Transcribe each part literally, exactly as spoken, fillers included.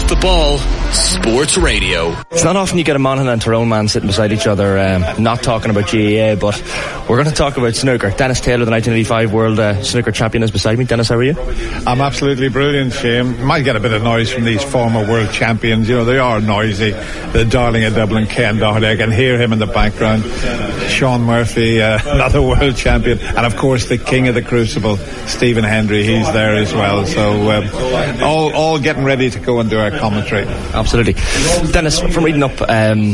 Off the Ball Sports Radio. It's not often you get a Monaghan and Tyrone man sitting beside each other, um, not talking about G A A, but we're going to talk about snooker. Dennis Taylor, the nineteen eighty-five World uh, Snooker Champion, is beside me. Dennis, how are you? I'm absolutely brilliant, Shane. Might get a bit of noise from these former world champions. You know, they are noisy. The darling of Dublin, Ken Doherty. I can hear him in the background. Sean Murphy, uh, another world champion. And, of course, the king of the Crucible, Stephen Hendry. He's there as well. So, um, all, all getting ready to go and do our commentary. Absolutely. Dennis, from reading up, um,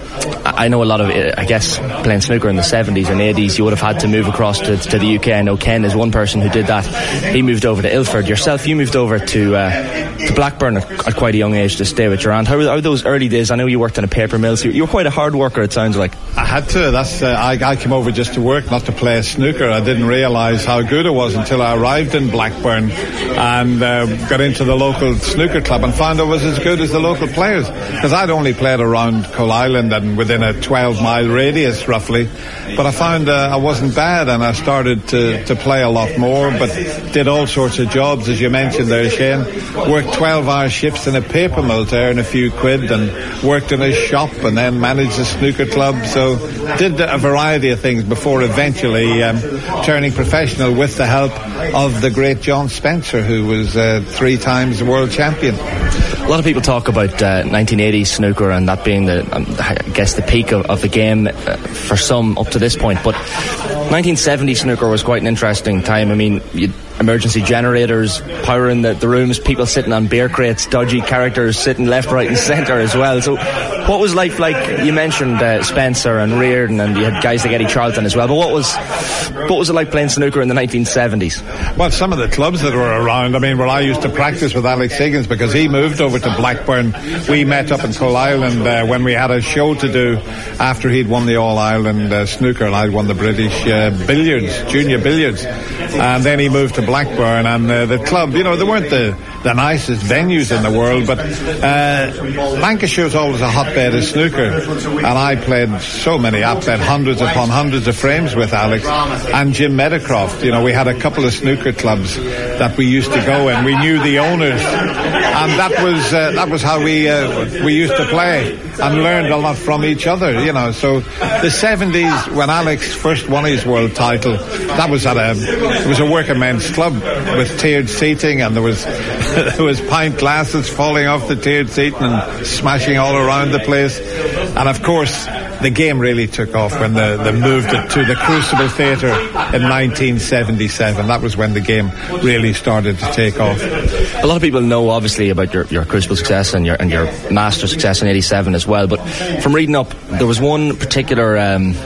I know a lot of, I guess, playing snooker in the seventies and eighties, you would have had to move across to, to the U K. I know Ken is one person who did that. He moved over to Ilford. Yourself, you moved over to uh, to Blackburn at, at quite a young age to stay with your aunt. How were those early days? I know you worked in a paper mill, so you were quite a hard worker, it sounds like. I had to. That's uh, I, I came over just to work, not to play snooker. I didn't realise how good it was until I arrived in Blackburn and uh, got into the local snooker club and found I was as good as the local players, because I'd only played around Coal Island and within a twelve mile radius roughly, but I found uh, I wasn't bad, and I started to, to play a lot more, but did all sorts of jobs, as you mentioned there, Shane. Worked twelve hour shifts in a paper mill to earn a few quid, and worked in a shop, and then managed a snooker club. So did a variety of things before eventually um, turning professional with the help of the great John Spencer, who was uh, three times world champion. A lot of people talk about uh, nineteen eighties snooker and that being the, um, I guess, the peak of, of the game uh, for some up to this point. But nineteen seventy snooker was quite an interesting time. I mean, you'd emergency generators, power in the, the rooms, people sitting on beer crates, dodgy characters sitting left, right and centre as well. So what was life like? You mentioned uh, Spencer and Reardon, and you had guys like Eddie Charlton as well, but what was what was it like playing snooker in the nineteen seventies? Well, some of the clubs that were around, I mean, where I used to practice with Alex Higgins, because he moved over to Blackburn. We met up in Coal Island uh, when we had a show to do after he'd won the All-Ireland uh, snooker and I'd won the British uh, billiards, junior billiards, and then he moved to Blackburn, and uh, the club, you know, they weren't the, the nicest venues in the world, but uh, Lancashire was always a hotbed of snooker, and I played so many, I played hundreds upon hundreds of frames with Alex and Jim Meadowcroft. You know, we had a couple of snooker clubs that we used to go in. We knew the owners, and that was uh, that was how we uh, we used to play and learned a lot from each other, you know. So the seventies, when Alex first won his world title, that was at a it was a working men's club with tiered seating, and there was there was pint glasses falling off the tiered seating and smashing all around the place. And of course, the game really took off when they, they moved it to the Crucible Theatre in nineteen seventy-seven. That was when the game really started to take off. A lot of people know, obviously, about your, your Crucible success and your and your Master success in eighty-seven as well, but from reading up, there was one particular... Um,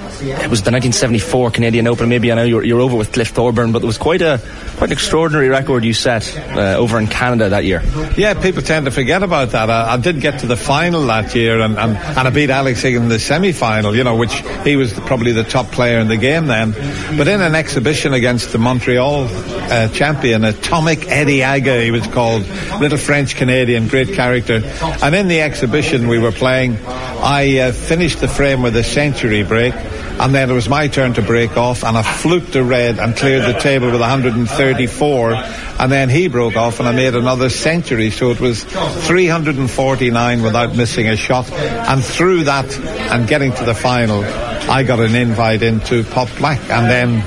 it was the nineteen seventy-four Canadian Open. Maybe I know you're, you're over with Cliff Thorburn, but there was quite a quite an extraordinary record you set uh, over in Canada that year. Yeah, people tend to forget about that. I, I did get to the final that year, and, and, and I beat Alex Higgins in the semi-final, you know, which he was the, probably the top player in the game then. But in an exhibition against the Montreal uh, champion, Atomic Eddie Aga, he was called, little French-Canadian, great character. And in the exhibition we were playing, I uh, finished the frame with a century break. And then it was my turn to break off, and I fluked a red and cleared the table with one hundred thirty-four, and then he broke off and I made another century, so it was three hundred forty-nine without missing a shot. And through that and getting to the final, I got an invite into Pop Black, and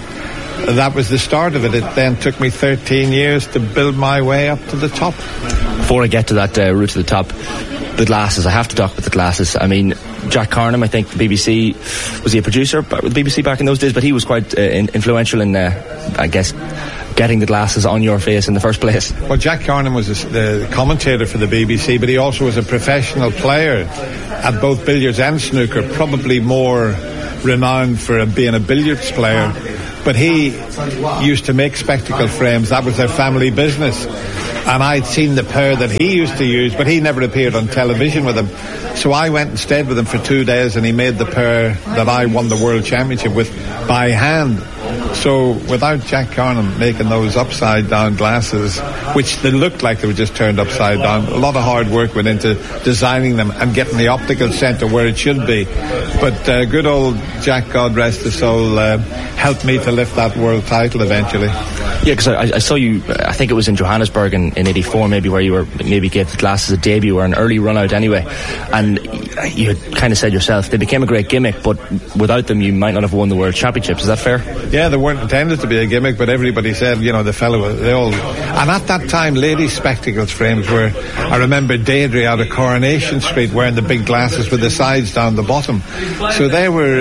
then that was the start of it. It then took me thirteen years to build my way up to the top. Before I get to that uh, route to the top, the glasses, I have to talk about the glasses. I mean, Jack Carnham, I think the B B C, was he a producer with the B B C back in those days? But he was quite uh, in, influential in, uh, I guess, getting the glasses on your face in the first place. Well, Jack Carnham was the commentator for the B B C, but he also was a professional player at both billiards and snooker, probably more renowned for being a billiards player. But he used to make spectacle frames. That was their family business. And I'd seen the pair that he used to use, but he never appeared on television with them. So I went and stayed with him for two days, and he made the pair that I won the World Championship with by hand. So without Jack Carnham making those upside down glasses, which they looked like they were just turned upside down, a lot of hard work went into designing them and getting the optical centre where it should be. But uh, good old Jack, God rest his soul, uh, helped me to lift that world title eventually. Yeah, because I, I saw you, I think it was in Johannesburg in, in eighty-four maybe, where you were maybe gave the glasses a debut or an early run out anyway, and you had kind of said yourself they became a great gimmick, but without them you might not have won the World Championships. Is that fair? Yeah, they weren't intended to be a gimmick, but everybody said, you know, the fellow, they all, and at that time ladies' spectacles frames were, I remember Deirdre out of Coronation Street wearing the big glasses with the sides down the bottom, so they were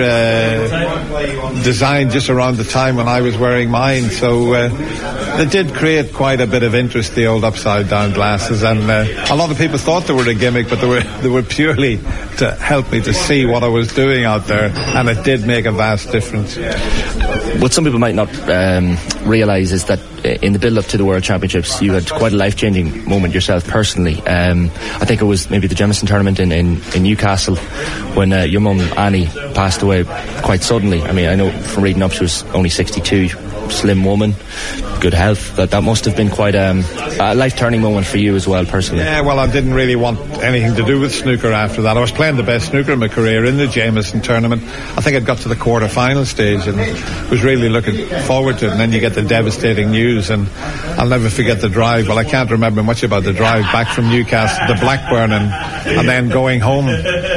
uh, designed just around the time when I was wearing mine, so uh, they did create quite a bit of interest, the old upside down glasses, and uh, a lot of people thought they were a gimmick, but they were they were purely to help me to see what I was doing out there, and it did make a vast difference. What some people might not um, realise is that in the build-up to the World Championships you had quite a life-changing moment yourself personally. um, I think it was maybe the Jemison tournament in, in, in Newcastle when uh, your mum Annie passed away quite suddenly. I mean, I know from reading up she was only sixty-two, slim woman, good health. That that must have been quite um, a life-turning moment for you as well personally. Yeah, well, I didn't really want anything to do with snooker after that. I was playing the best snooker in my career in the Jameson tournament. I think I'd got to the quarter-final stage and was really looking forward to it, and then you get the devastating news, and I'll never forget the drive. Well, I can't remember much about the drive back from Newcastle to Blackburn and, and then going home.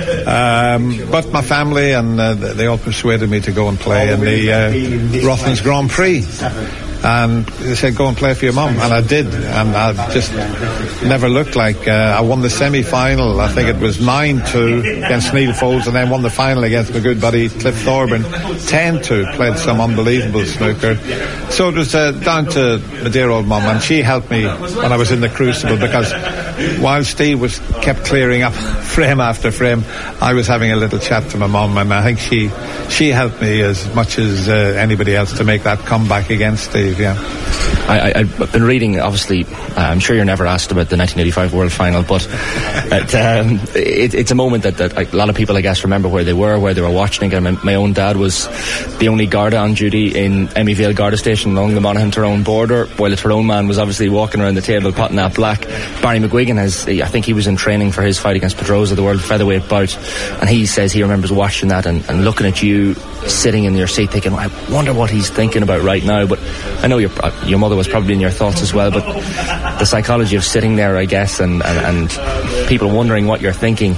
Um, but my family, and uh, they all persuaded me to go and play in the uh, Rothmans Grand Prix. And they said, go and play for your mum, and I did, and I just never looked like uh, I won the semi-final. I think it was nine two against Neil Foulds, and then won the final against my good buddy Cliff Thorburn ten two. Played some unbelievable snooker. So it was uh, down to my dear old mum, and she helped me when I was in the crucible, because while Steve was kept clearing up frame after frame, I was having a little chat to my mum, and I think she she helped me as much as uh, anybody else to make that comeback against Steve. Yeah. I, I, I've been reading, obviously, uh, I'm sure you're never asked about the nineteen eighty-five World Final, but it, um, it, it's a moment that, that like, a lot of people, I guess, remember where they were, where they were watching it. My, my own dad was the only Garda on duty in Emmy Vale Garda Station along the Monaghan-Tyrone border, while the Tyrone man was obviously walking around the table potting that black. Barry McGuigan has, I think he was in training for his fight against Pedroza, the world featherweight bout, and he says he remembers watching that and, and looking at you sitting in your seat thinking, I wonder what he's thinking about right now. But I know your your mother was probably in your thoughts as well, but the psychology of sitting there, I guess, and, and, and people wondering what you're thinking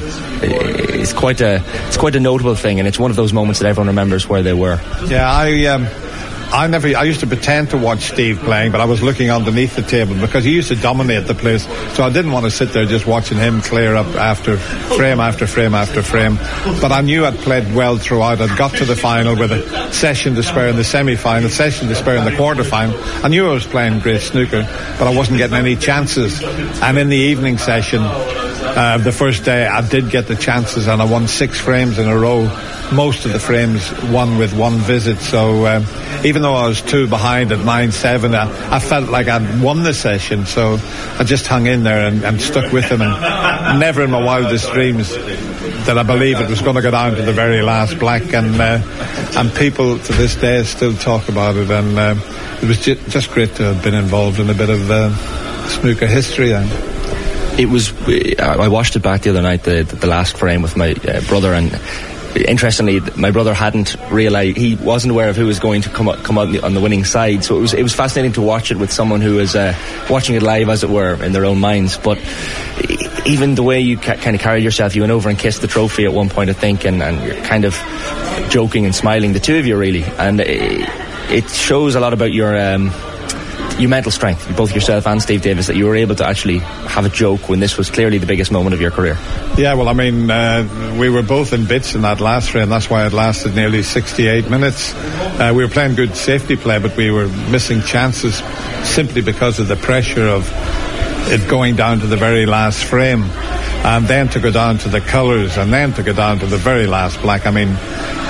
is quite a it's quite a notable thing, and it's one of those moments that everyone remembers where they were. Yeah, I um I never. I used to pretend to watch Steve playing, but I was looking underneath the table because he used to dominate the place. So I didn't want to sit there just watching him clear up after frame after frame after frame. But I knew I'd played well throughout. I'd got to the final with a session to spare in the semi-final, session to spare in the quarter-final. I knew I was playing great snooker, but I wasn't getting any chances. And in the evening session, uh, the first day, I did get the chances, and I won six frames in a row. Most of the frames won with one visit, so um, even though I was two behind at nine seven, I, I felt like I'd won the session, so I just hung in there and, and stuck with them, and never in my wildest dreams that I believed it was going to go down to the very last black, and uh, and people to this day still talk about it, and uh, it was ju- just great to have been involved in a bit of uh, snooker history. And it was, I watched it back the other night, the, the last frame with my uh, brother, and interestingly, my brother hadn't realised, he wasn't aware of who was going to come out, come out on the, on the winning side. So it was it was fascinating to watch it with someone who was uh, watching it live, as it were, in their own minds. But even the way you ca- kind of carried yourself, you went over and kissed the trophy at one point, I think, and, and you're kind of joking and smiling, the two of you really. And it, it shows a lot about your um, your mental strength, both yourself and Steve Davis, that you were able to actually have a joke when this was clearly the biggest moment of your career. Yeah, well, I mean, uh, we were both in bits in that last frame. That's why it lasted nearly sixty-eight minutes. Uh, we were playing good safety play, but we were missing chances simply because of the pressure of it going down to the very last frame, and then to go down to the colours, and then to go down to the very last black. I mean,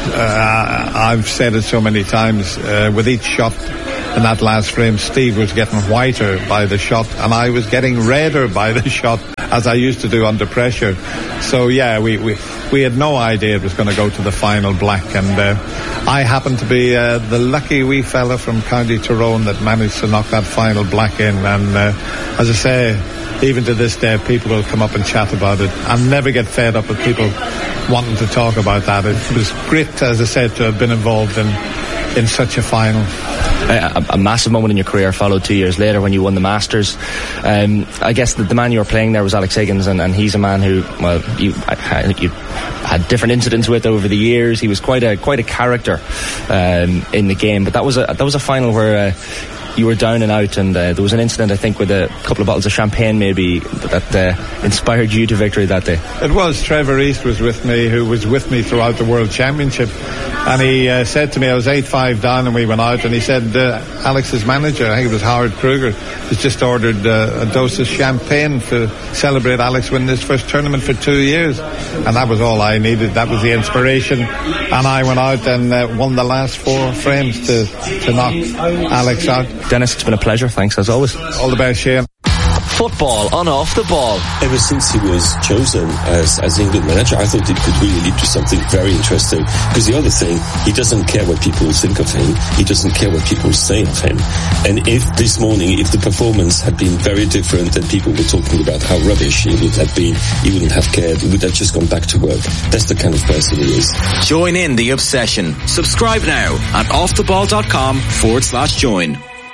uh, I've said it so many times, uh, with each shot in that last frame, Steve was getting whiter by the shot, and I was getting redder by the shot. as I used to do under pressure. So yeah, we we, we had no idea it was going to go to the final black, and uh, I happened to be uh, the lucky wee fella from County Tyrone that managed to knock that final black in. And uh, as I say, even to this day, people will come up and chat about it. I'll never get fed up with people wanting to talk about that. It was great, as I said, to have been involved in in such a final. A, a massive moment in your career followed two years later when you won the Masters. Um, I guess the, the man you were playing there was Alex Higgins, and, and he's a man who, well, you, I, I, you had different incidents with over the years. He was quite a quite a character um, in the game. But that was a that was a final where. Uh, You were down and out, and uh, there was an incident, I think, with a couple of bottles of champagne maybe that uh, inspired you to victory that day. It was. Trevor East was with me, who was with me throughout the World Championship, and he uh, said to me, I was eight five down and we went out, and he said uh, Alex's manager, I think it was Howard Kruger, has just ordered uh, a dose of champagne to celebrate Alex winning his first tournament for two years, and that was all I needed. That was the inspiration, and I went out and uh, won the last four frames to, to knock Alex out. Dennis, it's been a pleasure. Thanks as always. All the best, Shane. Football on Off the Ball. Ever since he was chosen as, as England manager, I thought it could really lead to something very interesting. Because the other thing, he doesn't care what people think of him. He doesn't care what people say of him. And if this morning, if the performance had been very different and people were talking about how rubbish it would have been, he wouldn't have cared. He would have just gone back to work. That's the kind of person he is. Join in the obsession. Subscribe now at offtheball.com forward slash join.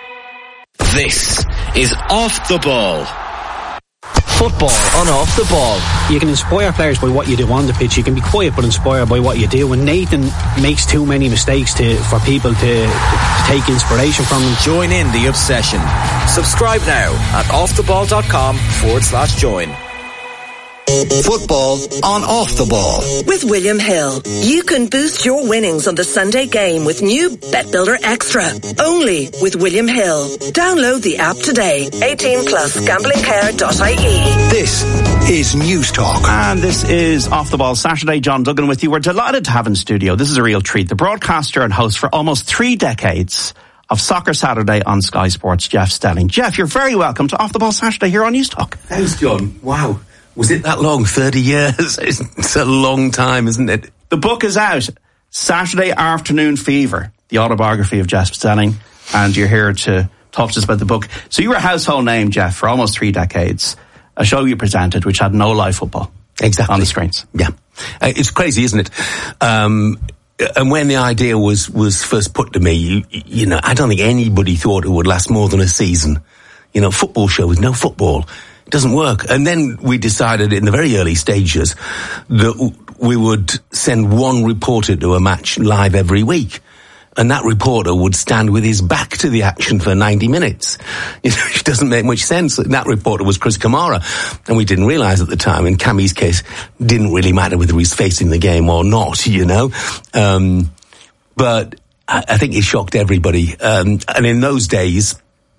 This is Off the Ball. Football on Off the Ball. You can inspire players by what you do on the pitch. You can be quiet but inspired by what you do. And Nathan makes too many mistakes to for people to, to take inspiration from him. Join in the obsession. Subscribe now at offtheball.com forward slash join. Football on Off the Ball. With William Hill, you can boost your winnings on the Sunday game with new Bet Builder Extra. Only with William Hill. Download the app today. eighteen plus gambling care dot I E. This is News Talk. And this is Off the Ball Saturday. John Duggan with you. We're delighted to have in studio. This is a real treat. The broadcaster and host for almost three decades of Soccer Saturday on Sky Sports, Jeff Stelling. Jeff, you're very welcome to Off the Ball Saturday here on News Talk. Thanks, John. Wow. Was it that long? thirty years? It's a long time, isn't it? The book is out. Saturday Afternoon Fever, the autobiography of Jeff Stelling. And you're here to talk to us about the book. So you were a household name, Jeff, for almost three decades. A show you presented which had no live football. Exactly. On the screens. Yeah. Uh, it's crazy, isn't it? Um, and when the idea was, was first put to me, you, you know, I don't think anybody thought it would last more than a season. You know, football show with no football. It doesn't work. And then we decided in the very early stages that we would send one reporter to a match live every week. And that reporter would stand with his back to the action for ninety minutes. You know, it doesn't make much sense. And that reporter was Chris Kamara. And we didn't realise at the time, in Cammy's case, didn't really matter whether he's facing the game or not, you know. Um, but I, I think it shocked everybody. Um, and in those days,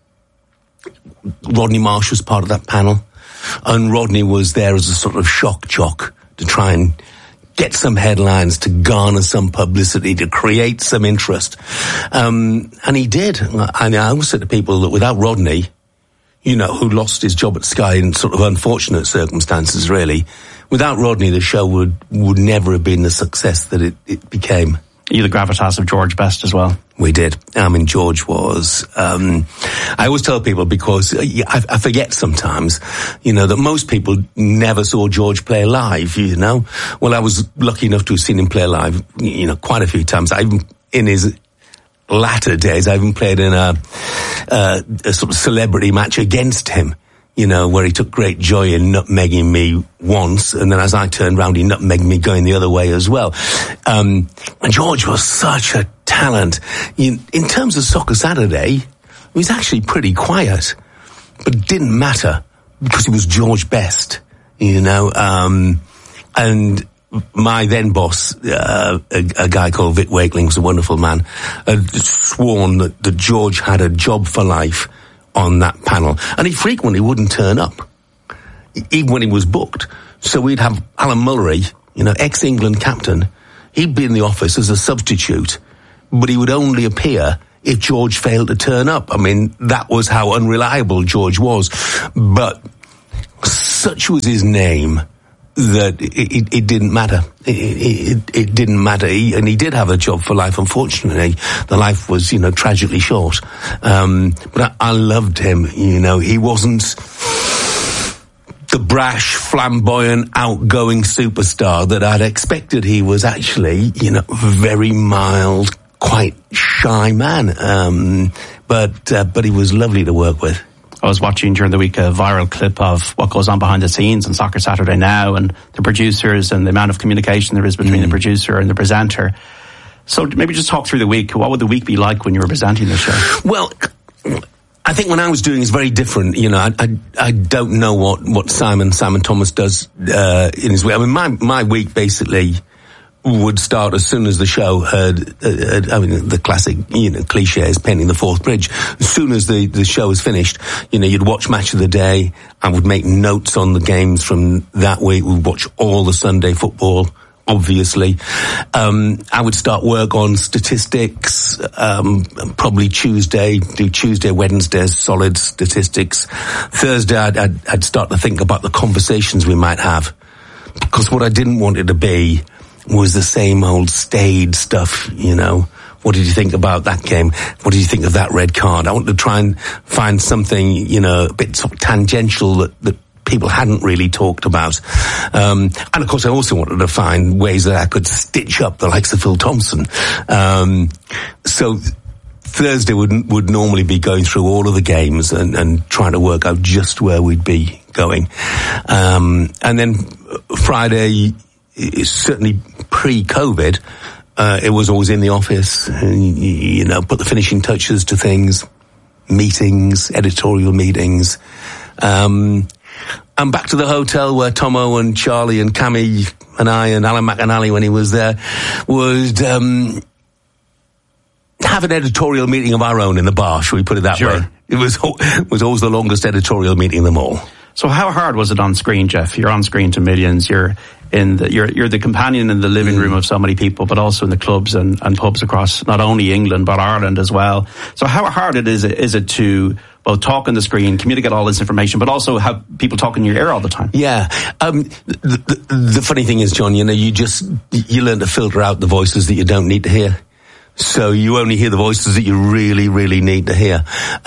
Rodney Marsh was part of that panel, and Rodney was there as a sort of shock jock to try and get some headlines, to garner some publicity, to create some interest. Um, and he did. And I always said to people that without Rodney, you know, who lost his job at Sky in sort of unfortunate circumstances, really, without Rodney, the show would, would never have been the success that it, it became. You the gravitas of George Best as well. We did. I mean, George was, um, I always tell people, because I, I forget sometimes, you know, that most people never saw George play live, you know. Well, I was lucky enough to have seen him play live, you know, quite a few times. I even, in his latter days, I even played in a, uh, a sort of celebrity match against him. You know, where he took great joy in nutmegging me once, and then as I turned round, he nutmegged me going the other way as well. Um, and George was such a talent. You, in terms of Soccer Saturday, he was actually pretty quiet, but it didn't matter because he was George Best, you know. Um, and my then boss, uh, a, a guy called Vic Wakeling, was a wonderful man, had sworn that, that George had a job for life on that panel, and he frequently wouldn't turn up, even when he was booked. So we'd have Alan Mullery, you know, ex-England captain. He'd be in the office as a substitute, but he would only appear if George failed to turn up. I mean, that was how unreliable George was. But such was his name that it, it, it didn't matter. It, it, it didn't matter. He, and he did have a job for life. Unfortunately, the life was, you know, tragically short. Um, but I, I loved him. You know, he wasn't the brash, flamboyant, outgoing superstar that I'd expected. He was actually, you know, very mild, quite shy man. Um, but, uh, but he was lovely to work with. I was watching during the week a viral clip of what goes on behind the scenes on Soccer Saturday Now, and the producers and the amount of communication there is between mm. the producer and the presenter. So maybe just talk through the week. What would the week be like when you were presenting the show? Well, I think when I was doing is very different. You know, I, I, I don't know what, what Simon, Simon Thomas does, uh, in his way. I mean, my, my week basically would start as soon as the show had, uh, I mean, the classic, you know, cliche is painting the fourth bridge. As soon as the, the show was finished, you know, you'd watch Match of the Day. I would make notes on the games from that week. We'd watch all the Sunday football, obviously. Um, I would start work on statistics, um, probably Tuesday, do Tuesday, Wednesday, solid statistics. Thursday, I'd, I'd, I'd start to think about the conversations we might have. Because what I didn't want it to be was the same old staid stuff, you know. What did you think about that game? What did you think of that red card? I wanted to try and find something, you know, a bit sort of tangential that, that people hadn't really talked about. Um, and of course I also wanted to find ways that I could stitch up the likes of Phil Thompson. Um, so Thursday would, would normally be going through all of the games and, and trying to work out just where we'd be going. Um, and then Friday, certainly pre-COVID, uh, it was always in the office, and, you know, put the finishing touches to things, meetings, editorial meetings, um, and back to the hotel where Tomo and Charlie and Cammy and I and Alan McAnally, when he was there, would, um, have an editorial meeting of our own in the bar, shall we put it that sure. way? It was, it was always the longest editorial meeting of them all. So how hard was it on screen, Jeff? You're on screen to millions. You're in the, you're, you're the companion in the living mm. room of so many people, but also in the clubs and, and pubs across not only England, but Ireland as well. So how hard it is, is it to both talk on the screen, communicate all this information, but also have people talk in your ear all the time? Yeah. Um, the, the, the funny thing is, John, you know, you just, you learn to filter out the voices that you don't need to hear. So you only hear the voices that you really, really need to hear.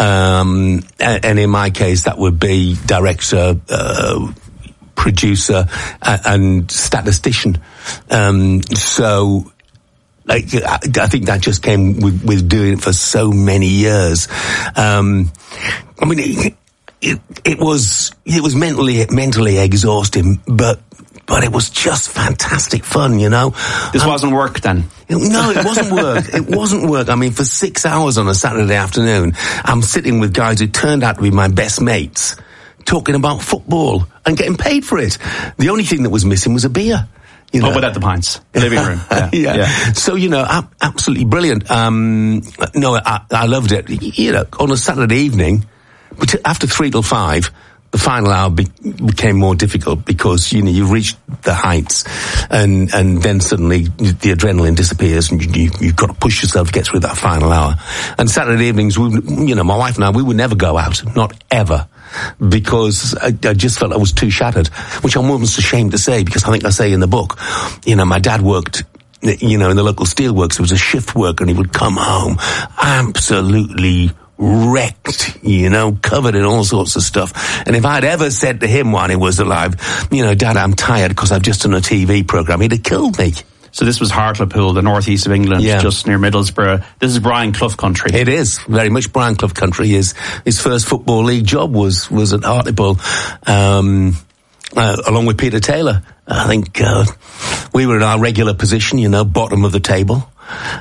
Um, and, and in my case, that would be director, uh, producer, uh, and statistician. Um, so I, I think that just came with, with doing it for so many years. Um, I mean, it, it, it was, it was mentally, mentally exhausting, but But it was just fantastic fun, you know. This um, wasn't work then? No, it wasn't work. It wasn't work. I mean, for six hours on a Saturday afternoon, I'm sitting with guys who turned out to be my best mates, talking about football and getting paid for it. The only thing that was missing was a beer. You know? Oh, but at the Pints, living room. Yeah. yeah. yeah. So, you know, ab- absolutely brilliant. Um, no, I, I loved it. You know, on a Saturday evening, after three till five, the final hour be- became more difficult because, you know, you reached the heights and, and then suddenly the adrenaline disappears and you, you, you've got to push yourself to get through that final hour. And Saturday evenings, we, you know, my wife and I, we would never go out. Not ever. Because I, I just felt I was too shattered, which I'm almost ashamed to say because I think I say in the book, you know, my dad worked, you know, in the local steelworks. It was a shift work and he would come home absolutely wrecked, you know, covered in all sorts of stuff. And if I'd ever said to him while he was alive, you know, Dad, I'm tired because I've just done a T V programme, he'd have killed me. So this was Hartlepool, the northeast of England, yeah. just near Middlesbrough. This is Brian Clough country. It is, very much Brian Clough country. His, his first Football League job was, was at Hartlepool, um, uh, along with Peter Taylor. I think, uh, we were in our regular position, you know, bottom of the table.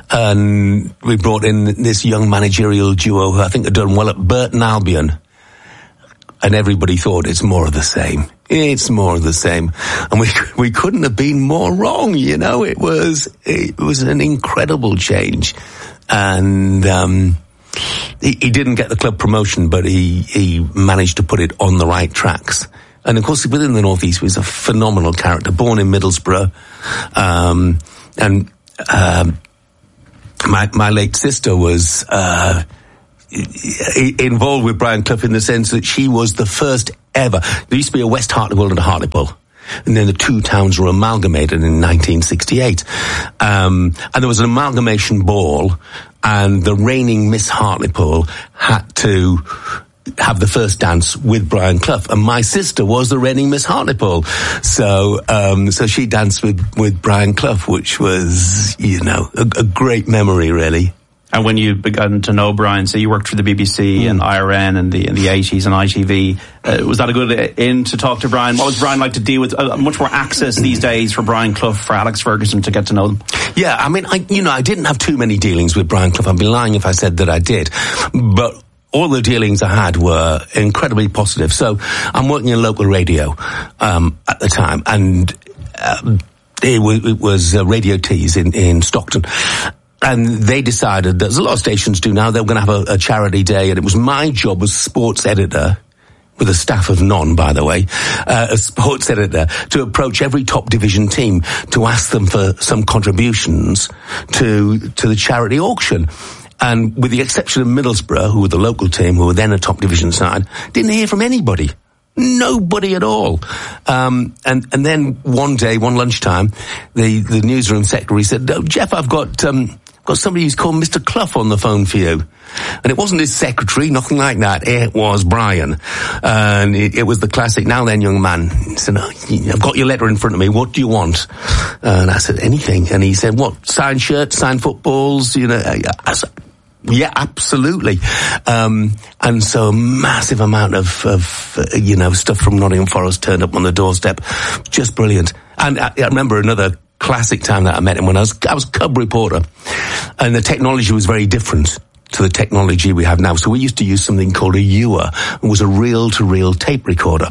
And we brought in this young managerial duo who I think had done well at Burton Albion. And everybody thought it's more of the same. It's more of the same. And we we couldn't have been more wrong, you know. It was it was an incredible change. And um he, he didn't get the club promotion, but he, he managed to put it on the right tracks. And of course, within the North East, he was a phenomenal character, born in Middlesbrough. Um and um My, my late sister was, uh, involved with Brian Clough in the sense that she was the first ever. There used to be a West Hartlepool and a Hartlepool. And then the two towns were amalgamated in nineteen sixty-eight. Um, and there was an amalgamation ball, and the reigning Miss Hartlepool had to have the first dance with Brian Clough. And my sister was the reigning Miss Hartlepool. So, um, so she danced with, with Brian Clough, which was, you know, a, a great memory, really. And when you began to know Brian, so you worked for the B B C mm. and I R N in the in the eighties and I T V. Uh, was that a good in to talk to Brian? What was Brian like to deal with? Uh, much more access these days for Brian Clough, for Alex Ferguson to get to know them. Yeah, I mean, I you know, I didn't have too many dealings with Brian Clough. I'd be lying if I said that I did, but all the dealings I had were incredibly positive. So I'm working in local radio um, at the time, and um, it, w- it was uh, Radio Tees in in Stockton. And they decided, as a lot of stations do now, they were going to have a, a charity day, and it was my job as sports editor, with a staff of none, by the way, uh, as sports editor, to approach every top division team to ask them for some contributions to to the charity auction. And with the exception of Middlesbrough, who were the local team, who were then a top division side, didn't hear from anybody. Nobody at all. Um, and, and then one day, one lunchtime, the, the newsroom secretary said, oh, Jeff, I've got, um, got somebody who's called Mister Clough on the phone for you. And it wasn't his secretary, nothing like that. It was Brian. And it, it was the classic, now then, young man. He said, oh, I've got your letter in front of me. What do you want? And I said, anything. And he said, what? Signed shirts, signed footballs, you know. I said, yeah, absolutely. Um, and so a massive amount of, of uh, you know, stuff from Nottingham Forest turned up on the doorstep. Just brilliant. And I, I remember another classic time that I met him when I was, I was cub reporter. And the technology was very different to the technology we have now. So we used to use something called a U A. It was a reel-to-reel tape recorder,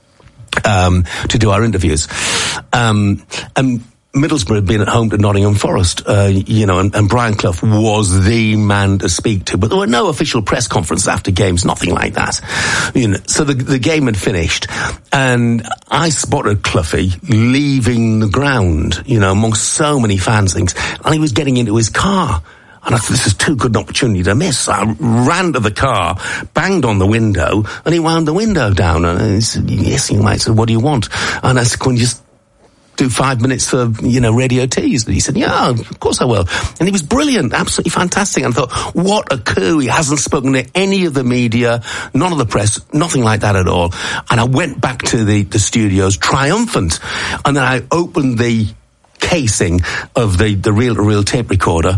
um, to do our interviews. Um, and Middlesbrough had been at home to Nottingham Forest, uh, you know, and, and Brian Clough was the man to speak to. But there were no official press conferences after games, nothing like that. You know, so the, the game had finished, and I spotted Cloughie leaving the ground, you know, amongst so many fans things, and he was getting into his car. And I thought, this is too good an opportunity to miss. I ran to the car, banged on the window, and he wound the window down. And he said, yes, you might. So what do you want? And I said, can you just do five minutes for, you know, Radio Tees? And he said, yeah, of course I will. And he was brilliant, absolutely fantastic. And I thought, what a coup. He hasn't spoken to any of the media, none of the press, nothing like that at all. And I went back to the, the studios triumphant. And then I opened the casing of the, the reel-to-reel tape recorder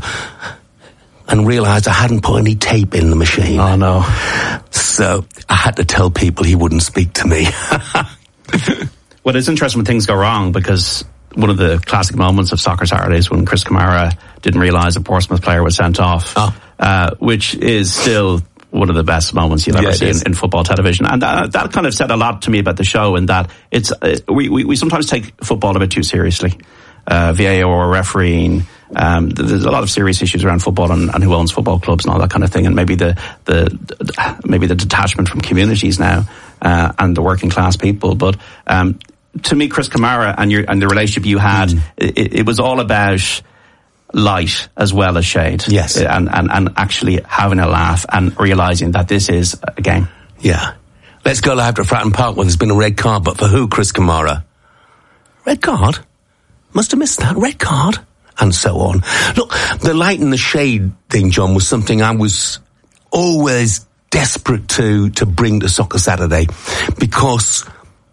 and realised I hadn't put any tape in the machine. Oh, no. So I had to tell people he wouldn't speak to me. Well, it's interesting when things go wrong, because one of the classic moments of Soccer Saturdays when Chris Kamara didn't realise a Portsmouth player was sent off, oh. uh, which is still one of the best moments you'll ever yeah, see in, in football television. And that, that kind of said a lot to me about the show, in that it's uh, we, we, we sometimes take football a bit too seriously. Uh, V A R, refereeing, um, there's a lot of serious issues around football and, and who owns football clubs and all that kind of thing, and maybe the, the maybe the detachment from communities now, uh, and the working class people. But um, to me, Chris Kamara and your and the relationship you had, mm. it, it was all about light as well as shade. Yes. And, and, and actually having a laugh and realising that this is a game. Yeah. Let's go live to Fratton Park when there's been a red card, but for who, Chris Kamara? Red card? Must have missed that. Red card? And so on. Look, the light and the shade thing, John, was something I was always desperate to, to bring to Soccer Saturday, because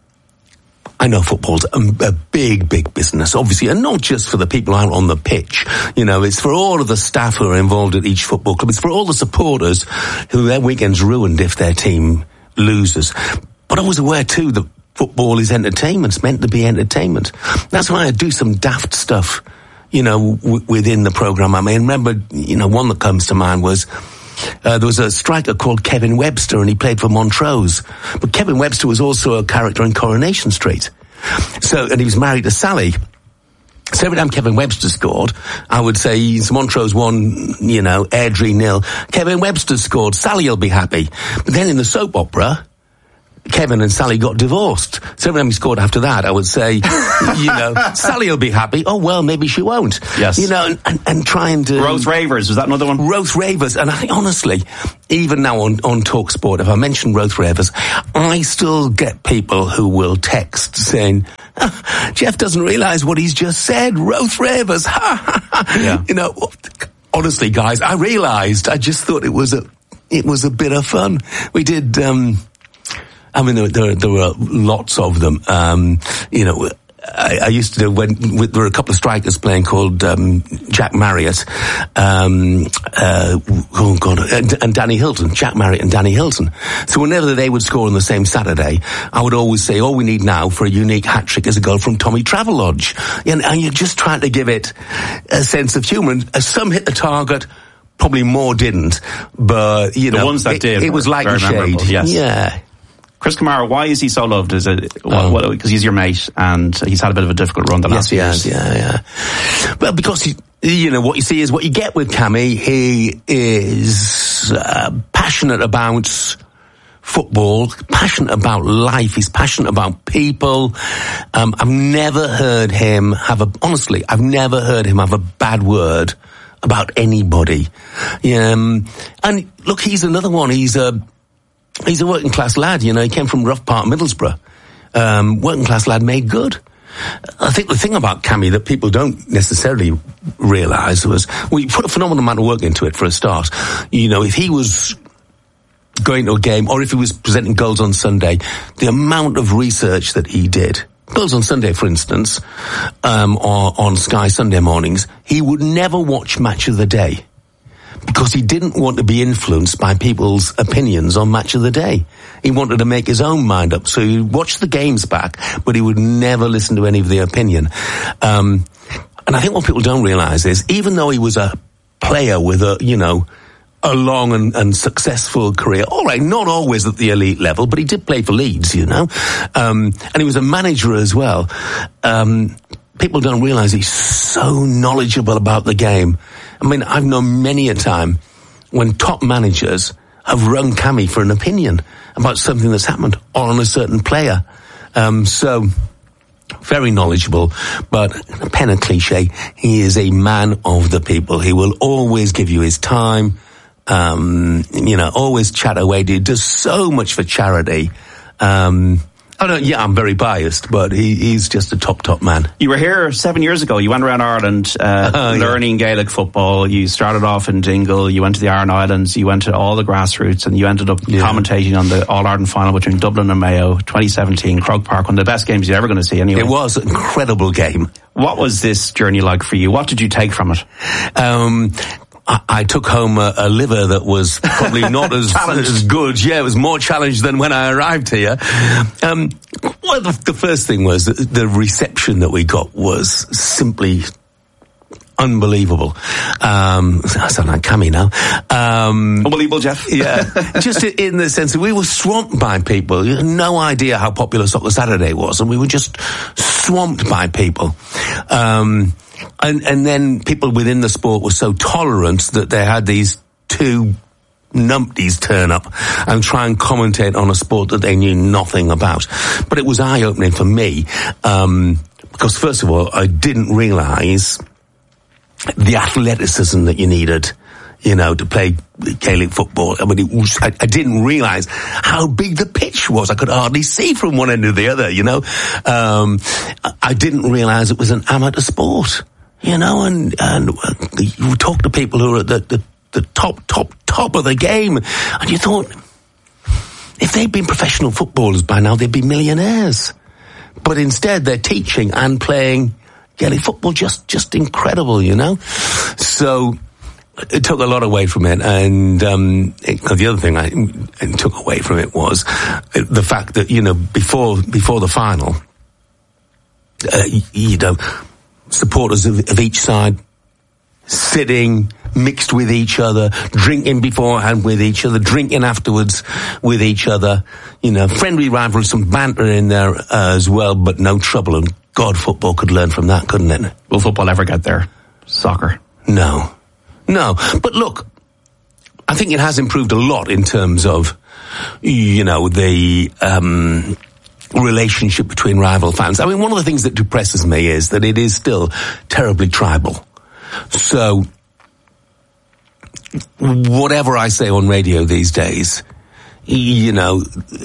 I know football's a, a big, big business, obviously, and not just for the people out on the pitch. You know, it's for all of the staff who are involved at each football club. It's for all the supporters who their weekend's ruined if their team loses. But I was aware, too, that football is entertainment. It's meant to be entertainment. That's why I do some daft stuff, you know, w- within the programme. I mean, remember, you know, one that comes to mind was Uh, there was a striker called Kevin Webster, and he played for Montrose. But Kevin Webster was also a character in Coronation Street. So, and he was married to Sally. So every time Kevin Webster scored, I would say, he's Montrose one, you know, Airdrie nil. Kevin Webster scored, Sally will be happy. But then in the soap opera, Kevin and Sally got divorced. So every time he scored after that, I would say, you know, Sally will be happy. Oh, well, maybe she won't. Yes. You know, and, and, and trying to... Rose Ravers, was that another one? Rose Ravers. And I think, honestly, even now on, on TalkSport, if I mention Rose Ravers, I still get people who will text saying, oh, Jeff doesn't realise what he's just said. Rose Ravers. Yeah. You know, honestly, guys, I realised. I just thought it was a, it was a bit of fun. We did... um I mean, there, there, there were lots of them. Um, you know, I, I used to do when there were a couple of strikers playing called um, Jack Marriott, um, uh, oh God, and, and Danny Hilton, Jack Marriott and Danny Hilton. So whenever they would score on the same Saturday, I would always say, all we need now for a unique hat trick is a goal from Tommy Travelodge. And, and you're just trying to give it a sense of humour. And uh, some hit the target. Probably more didn't, but you the know, ones that it, did it was like a shade. Yes. Yeah. Chris Kamara, why is he so loved? Is it because oh. he's your mate and he's had a bit of a difficult run the last few yes, years? Yeah, yeah. Well, because he, you know what you see is what you get with Cammy. He is uh, passionate about football, passionate about life. He's passionate about people. Um, I've never heard him have a. Honestly, I've never heard him have a bad word about anybody. Um, and look, he's another one. He's a. He's a working class lad, you know, he came from Rough Park, Middlesbrough. Um, working class lad made good. I think the thing about Cammy that people don't necessarily realise was, well, you put a phenomenal amount of work into it for a start. You know, if he was going to a game, or if he was presenting Goals on Sunday, the amount of research that he did. Goals on Sunday, for instance, um, or on Sky Sunday mornings, he would never watch Match of the Day. Because he didn't want to be influenced by people's opinions on Match of the Day. He wanted to make his own mind up. So he'd watch the games back, but he would never listen to any of the opinion. Um, and I think what people don't realise is, even though he was a player with a, you know, a long and, and successful career, all right, not always at the elite level, but he did play for Leeds, you know. Um, and he was a manager as well. Um, people don't realise he's so knowledgeable about the game. I mean, I've known many a time when top managers have rung Cammy for an opinion about something that's happened or on a certain player. Um, so, very knowledgeable, but pen a cliche, he is a man of the people. He will always give you his time, um, you know, always chat away. He does so much for charity. Um, Oh, no, yeah, I'm very biased, but he, he's just a top, top man. You were here seven years ago. You went around Ireland uh, uh, learning yeah. Gaelic football. You started off in Dingle. You went to the Iron Islands. You went to all the grassroots, and you ended up yeah. commentating on the All-Ireland final between Dublin and Mayo, twenty seventeen, Croke Park, one of the best games you're ever going to see anyway. It was an incredible game. What was this journey like for you? What did you take from it? Um... I took home a, a liver that was probably not as, as good. Yeah, it was more challenged than when I arrived here. Um, well, the, the first thing was that the reception that we got was simply unbelievable. Um, I sound like Cammy now. Um, Unbelievable, Jeff. Yeah. Just in the sense that we were swamped by people. You had no idea how popular Soccer Saturday was, and we were just swamped by people. Um, and, and then people within the sport were so tolerant that they had these two numpties turn up and try and commentate on a sport that they knew nothing about. But it was eye-opening for me, um, because first of all, I didn't realise the athleticism that you needed, you know, to play Gaelic football. I mean, it was, I, I didn't realise how big the pitch was. I could hardly see from one end to the other, you know. Um, I, I didn't realise it was an amateur sport, you know, and, and you talk to people who are at the, the, the top, top, top of the game, and you thought, if they'd been professional footballers by now, they'd be millionaires. But instead, they're teaching and playing Gaelic football, just, just incredible, you know? So, it took a lot away from it, and um, it, the other thing I it took away from it was the fact that, you know, before before the final, uh, you, you know, supporters of, of each side sitting mixed with each other, drinking beforehand with each other, drinking afterwards with each other, you know, friendly rivalry, some banter in there uh, as well, but no trouble, and God, football could learn from that, couldn't it? Will football ever get there? Soccer? No. No. But look, I think it has improved a lot in terms of you know, the um, relationship between rival fans. I mean, one of the things that depresses me is that it is still terribly tribal. So, whatever I say on radio these days, you know,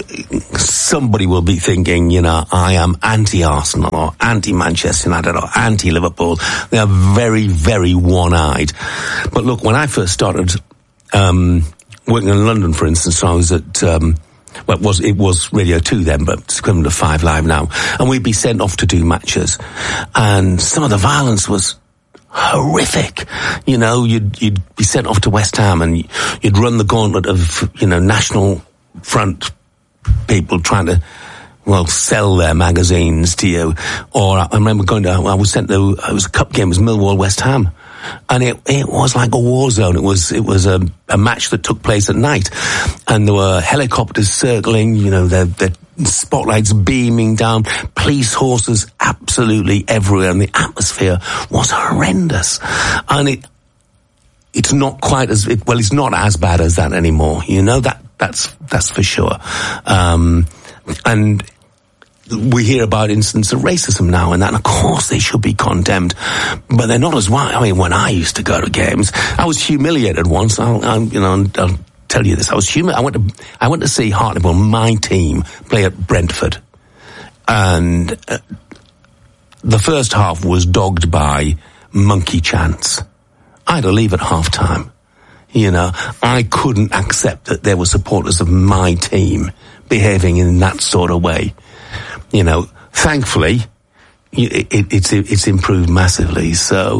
somebody will be thinking, you know, I am anti-Arsenal or anti-Manchester United or anti-Liverpool. They are very, very one-eyed. But look, when I first started um, working in London, for instance, I was at, um, well, it was, it was Radio two then, but it's equivalent to five Live now. And we'd be sent off to do matches. And some of the violence was horrific. You know, you'd, you'd be sent off to West Ham and you'd run the gauntlet of, you know, National Front people trying to, well, sell their magazines to you. Or I remember going to, I was sent to, it was a cup game, it was Millwall West Ham. And it, it was like a war zone. It was, it was a, a match that took place at night. And there were helicopters circling, you know, their, their spotlights beaming down, police horses absolutely everywhere. And the atmosphere was horrendous. And it, it's not quite as, it, well, it's not as bad as that anymore. You know, that, that's, that's for sure. Um, and, we hear about instances of racism now and that, and of course they should be condemned, but they're not as wide. I mean, when I used to go to games, I was humiliated once. I'll, I'll you know, I'll tell you this. I was humiliated. I went to, I went to see Hartlepool, my team, play at Brentford, and uh, the first half was dogged by monkey chants. I had to leave at half time. You know, I couldn't accept that there were supporters of my team behaving in that sort of way. You know, thankfully, it, it, it's it's improved massively. So,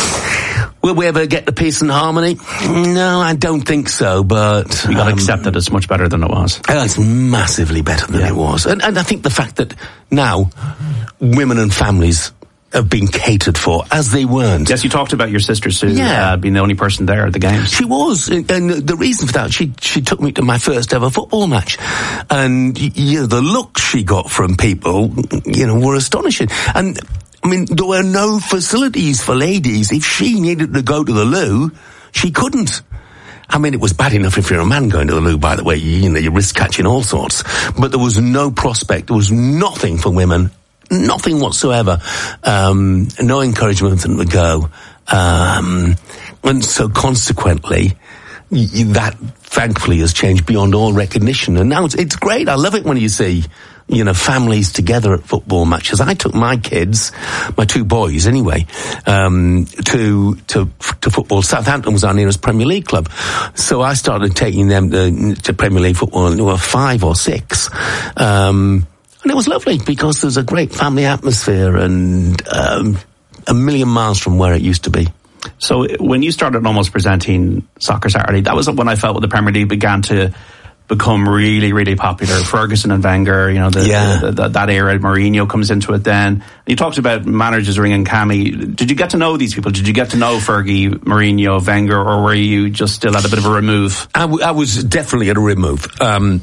will we ever get to peace and harmony? No, I don't think so. But we got to um, accept that it's much better than it was. It's massively better than yeah. it was, and, and I think the fact that now women and families have been catered for, as they weren't. Yes, you talked about your sister Sue yeah. uh, being the only person there at the games. She was, and the reason for that, she she took me to my first ever football match, and you know, the looks she got from people, you know, were astonishing. And I mean, there were no facilities for ladies. If she needed to go to the loo, she couldn't. I mean, it was bad enough if you're a man going to the loo, by the way, you, you know, you risk catching all sorts. But there was no prospect, there was nothing for women. Nothing whatsoever. Um, no encouragement for them to go. Um, and so consequently, y- that thankfully has changed beyond all recognition. And now it's, it's great. I love it when you see, you know, families together at football matches. I took my kids, my two boys anyway, um, to, to, to football. Southampton was our nearest Premier League club. So I started taking them to, to Premier League football, and they were five or six. Um, And it was lovely because there's a great family atmosphere and um, a million miles from where it used to be. So when you started almost presenting Soccer Saturday, that was when I felt when the Premier League began to become really, really popular. Ferguson and Wenger, you know, the, yeah. the, the, that era, Mourinho comes into it then. You talked about managers ringing Cammy. Did you get to know these people? Did you get to know Fergie, Mourinho, Wenger, or were you just still at a bit of a remove? I, w- I was definitely at a remove. Um,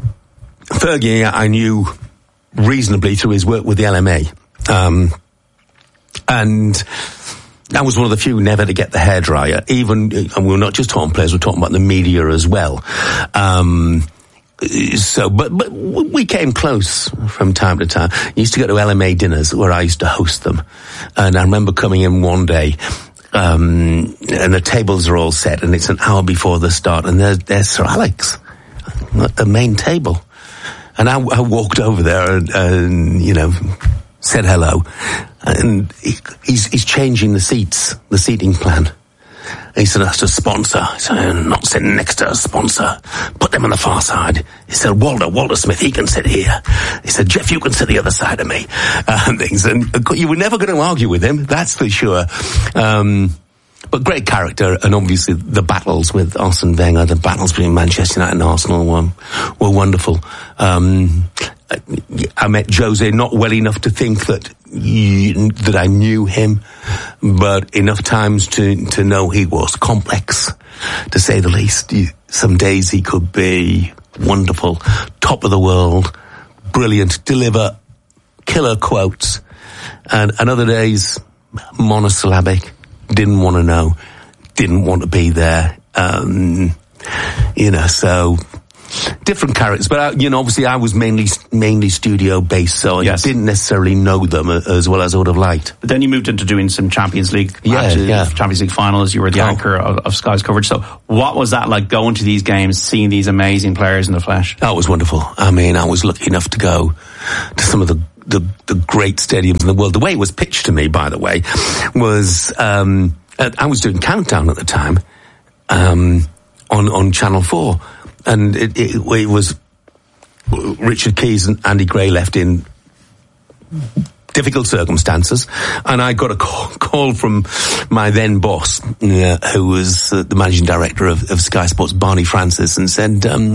Fergie, I knew reasonably through his work with the L M A. Um, and that was one of the few never to get the hairdryer. Even, and we're not just talking players, we're talking about the media as well. Um, so, but, but we came close from time to time. I used to go to L M A dinners where I used to host them. And I remember coming in one day, um, and the tables are all set and it's an hour before the start and there's, there's Sir Alex at the main table. And I, I walked over there and, and, you know, said hello. And he, he's, he's changing the seats, the seating plan. And he said, that's a sponsor. He said, I'm not sitting next to a sponsor. Put them on the far side. He said, Walter, Walter Smith, he can sit here. He said, Jeff, you can sit the other side of me. Uh, and things. And you were never going to argue with him, that's for sure. Um, But great character, and obviously the battles with Arsene Wenger, the battles between Manchester United and Arsenal were, were wonderful. Um, I met Jose not well enough to think that you, that I knew him, but enough times to, to know he was complex, to say the least. Some days he could be wonderful, top of the world, brilliant, deliver killer quotes, and, and other days monosyllabic. Didn't want to know, didn't want to be there, um, you know, so different characters. But, uh, you know, obviously I was mainly mainly studio-based, so yes. I didn't necessarily know them as well as I would have liked. But then you moved into doing some Champions League yeah, matches, yeah. Champions League finals. You were the oh. anchor of, of Sky's coverage. So what was that like, going to these games, seeing these amazing players in the flesh? That was wonderful. I mean, I was lucky enough to go to some of the The, the great stadiums in the world. The way it was pitched to me, by the way, was um, I was doing Countdown at the time um, on on Channel Four, and it, it, it was Richard Keys and Andy Gray left in difficult circumstances, and I got a call, call from my then boss, uh, who was uh, the managing director of, of Sky Sports, Barney Francis, and said, um,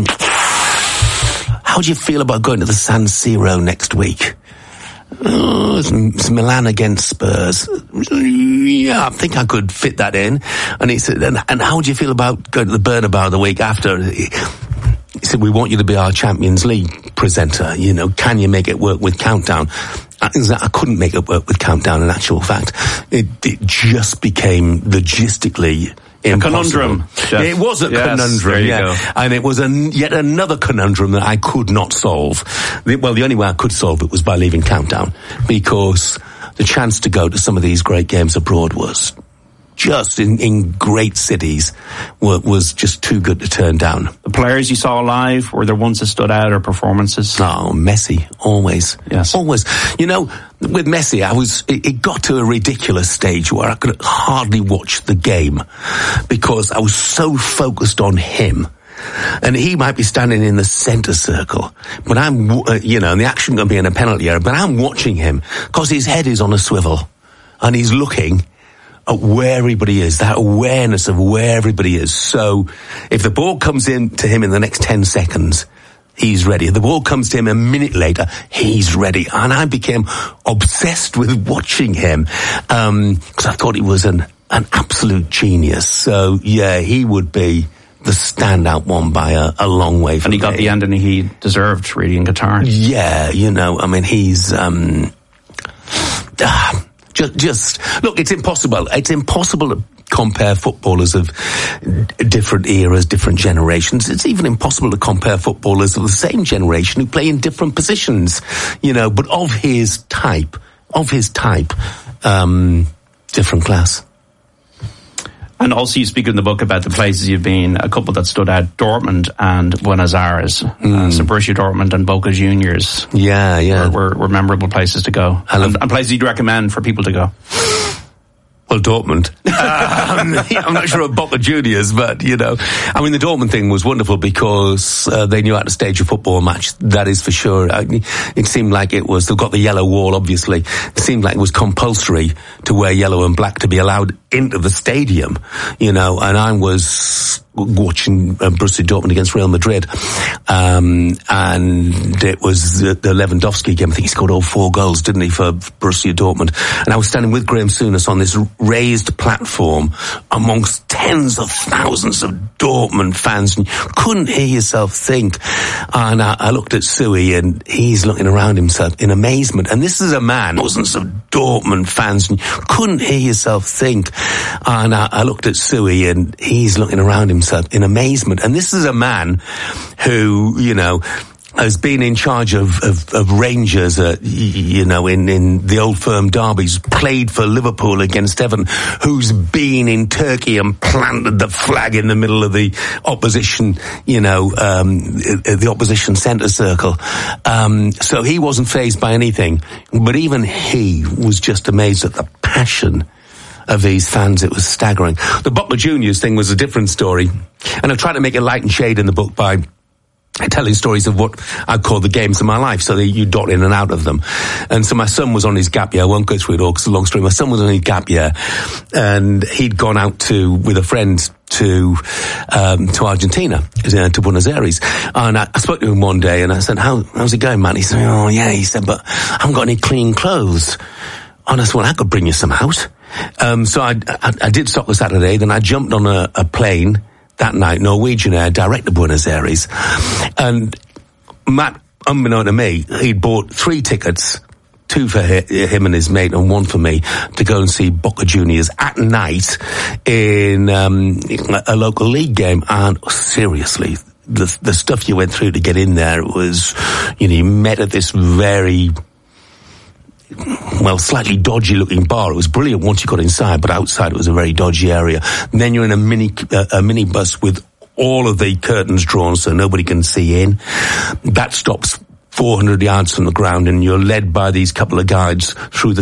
"How do you feel about going to the San Siro next week?" Oh, it's, it's Milan against Spurs. Yeah, I think I could fit that in. And he said, and, and how do you feel about going to the Bernabeu the week after? He said, we want you to be our Champions League presenter. You know, can you make it work with Countdown? I, I couldn't make it work with Countdown, in actual fact. It, it just became logistically a conundrum. Jeff. It was a yes, conundrum, yeah. Go. And it was a, yet another conundrum that I could not solve. Well, the only way I could solve it was by leaving Countdown, because the chance to go to some of these great games abroad was just in, in great cities were, was just too good to turn down. The players you saw live, were there ones that stood out, or performances? Oh, Messi, always. Yes. Always. You know, with Messi, I was, it, it got to a ridiculous stage where I could hardly watch the game because I was so focused on him. And he might be standing in the centre circle, but I'm, uh, you know, and the action going to be in a penalty area, but I'm watching him because his head is on a swivel and he's looking at where everybody is, that awareness of where everybody is. So if the ball comes in to him in the next ten seconds, he's ready. If the ball comes to him a minute later, he's ready. And I became obsessed with watching him, um, because I thought he was an, an absolute genius. So yeah, he would be the standout one by a, a long way. And he got me. the ending he deserved, really, in Qatar. Yeah, you know, I mean, he's, um, ah, Just, just, look, it's impossible. It's impossible to compare footballers of different eras, different generations. It's even impossible to compare footballers of the same generation who play in different positions, you know, but of his type, of his type, um, different class. And also you speak in the book about the places you've been, a couple that stood out, Dortmund and Buenos Aires. Mm. Uh, so Borussia Dortmund and Boca Juniors. Yeah, yeah. Were, were, were memorable places to go. And, and places you'd recommend for people to go. Well, Dortmund. um, I'm not sure of Boca Juniors, but, you know, I mean, the Dortmund thing was wonderful because uh, they knew how to stage a football match. That is for sure. I, it seemed like it was, they've got the yellow wall, obviously. It seemed like it was compulsory to wear yellow and black to be allowed into the stadium, you know, and I was watching uh, Borussia Dortmund against Real Madrid, um, and it was the, the Lewandowski game. I think he scored all four goals, didn't he, for Borussia Dortmund? And I was standing with Graham Souness on this raised platform amongst tens of thousands of Dortmund fans, and you couldn't hear yourself think. And I, I looked at Suey, and he's looking around himself in amazement. And this is a man, thousands of Dortmund fans, and you couldn't hear yourself think. And I, I looked at Suey, and he's looking around himself in amazement. And this is a man who, you know, has been in charge of, of, of Rangers, uh, you know, in, in the Old Firm derbies, played for Liverpool against Everton, who's been in Turkey and planted the flag in the middle of the opposition, you know, um, the opposition centre circle. Um, so he wasn't fazed by anything. But even he was just amazed at the passion of these fans. It was staggering. The Boca Juniors thing was a different story, and I've tried to make it light and shade in the book by telling stories of what I call the games of my life, so that you dot in and out of them. And so my son was on his gap year. I won't go through it all because it's a long story. My son was on his gap year, and he'd gone out to with a friend to um, to Argentina, uh, to Buenos Aires. And I, I spoke to him one day, and I said, "How how's it going, man?" He said, "Oh yeah." He said, "But I haven't got any clean clothes." And I said, "Well, I could bring you some out." Um, so I, I, I did stop the Saturday, then I jumped on a, a plane that night, Norwegian Air, direct to Buenos Aires. And Matt, unbeknown to me, he'd bought three tickets, two for him and his mate and one for me, to go and see Boca Juniors at night in um, a local league game. And seriously, the, the stuff you went through to get in there was, you know, you met at this very, well, slightly dodgy looking bar. It was brilliant once you got inside, but outside it was a very dodgy area. And then you're in a mini, uh, a mini bus with all of the curtains drawn so nobody can see in. That stops four hundred yards from the ground, and you're led by these couple of guides through the